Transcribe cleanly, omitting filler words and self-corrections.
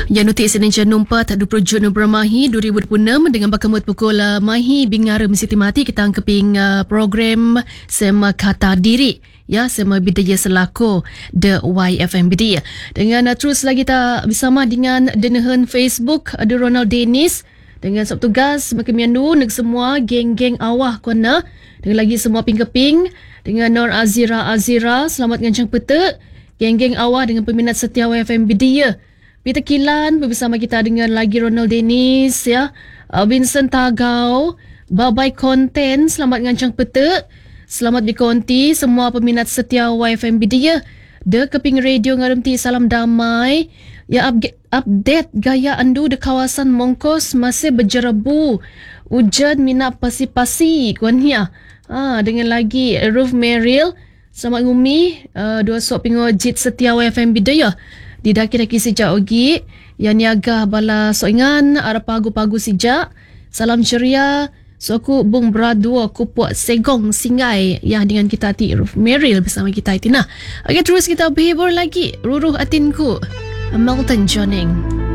Nutik Seninja numpat 20 Jun Bermahi 2026 dengan bakamut pukul mahi bingara mesti mati kita angkeping program sema kata diri ya sema bidaya selaku the YFM bidaya dengan terus lagi kita bersama dengan denahan Facebook ada Ronald Dennis dengan subtugas makamiandu nek semua geng-geng awah kona dengan lagi semua ping-keping dengan Nur Azira selamat ngancang petek geng-geng awah dengan peminat setia YFM bidaya. Peter Kilan bersama kita dengan lagi Ronald Dennis ya, Vincent Tagau, Babai Konten, selamat ngancang petek, selamat dikonti semua peminat setia YFM Bidia. De keping radio ngaremti salam damai. Ya update gaya andu de kawasan Mongkos masih berjerebu. Hujan minat pasi-pasi kuannya. Dengan lagi Ruth Merrill, selamat ngumi dua sok pingojit setia YFM Bidia. Di daki-daki sejak ogi yang niaga bala soingan arah pagu-pagu sejak salam ceria so aku bung beradu aku puak segong singai yang dengan kita ti Meryl bersama kita itu nah. Okey terus kita berhibur lagi ruruh atinku Melton Joning.